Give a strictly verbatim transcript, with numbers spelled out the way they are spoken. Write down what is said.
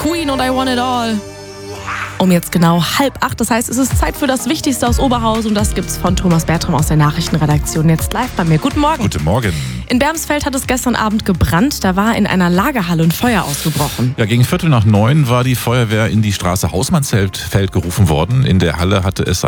Queen und I Want It All. Um jetzt genau halb acht, das heißt, es ist Zeit für das Wichtigste aus Oberhausen und das gibt's von Thomas Bertram aus der Nachrichtenredaktion jetzt live bei mir. Guten Morgen. Guten Morgen. In Bermsfeld hat es gestern Abend gebrannt, da war in einer Lagerhalle ein Feuer ausgebrochen. Ja, gegen Viertel nach neun war die Feuerwehr in die Straße Hausmannsfeld gerufen worden. In der Halle hatte es